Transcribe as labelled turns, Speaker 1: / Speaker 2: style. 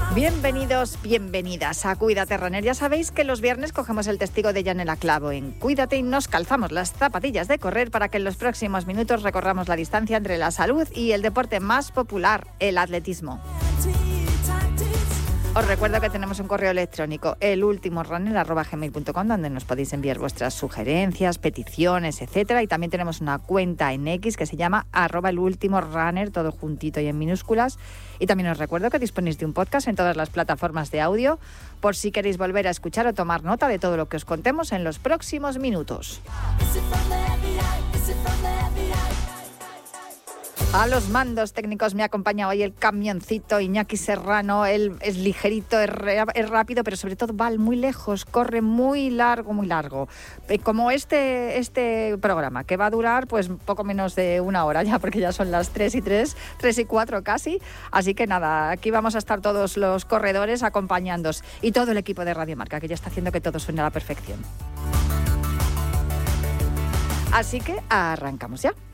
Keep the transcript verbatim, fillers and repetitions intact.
Speaker 1: Bienvenidos, bienvenidas a Cuídate Runner. Ya sabéis que los viernes cogemos el testigo de Yanela Clavo en Cuídate y nos calzamos las zapatillas de correr para que en los próximos minutos recorramos la distancia entre la salud y el deporte más popular, el atletismo. Os recuerdo que tenemos un correo electrónico, elultimorunner arroba gmail punto com, donde nos podéis enviar vuestras sugerencias, peticiones, etcétera. Y también tenemos una cuenta en X que se llama arroba elultimorunner, todo juntito y en minúsculas. Y también os recuerdo que disponéis de un podcast en todas las plataformas de audio, por si queréis volver a escuchar o tomar nota de todo lo que os contemos en los próximos minutos. A los mandos técnicos me acompaña hoy el camioncito Iñaki Serrano. Él es ligerito, es, re, es rápido, pero sobre todo va muy lejos, corre muy largo, muy largo. Como este, este programa, que va a durar pues poco menos de una hora ya, porque ya son las tres y tres, tres y cuatro casi. Así que nada, aquí vamos a estar todos los corredores acompañándoos y todo el equipo de Radio Marca, que ya está haciendo que todo suene a la perfección. Así que arrancamos ya.